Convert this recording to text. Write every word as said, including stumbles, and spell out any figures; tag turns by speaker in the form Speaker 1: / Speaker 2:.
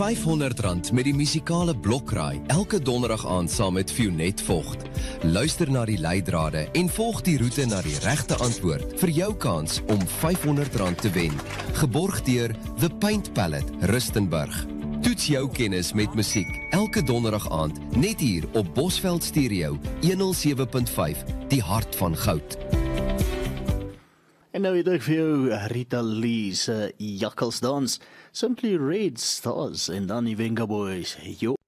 Speaker 1: vyfhonderd rand met die musikale blokraai, elke donderdag aand saam met Fionet Vogt. Luister na die leidrade en volg die roete na die regte antwoord vir jou kans om vyfhonderd rand te wen. Geborg deur The Paint Palette, Rustenburg. Toets jou kennis met musiek, elke donderdag aand, net hier op Bosveld Stereo, honderd sewe punt vyf, die hart van goud.
Speaker 2: En nou het ek vir jou Rita Lee se Jakkelsdans, Simply Red Stars en dan die Venga Boys. Jo.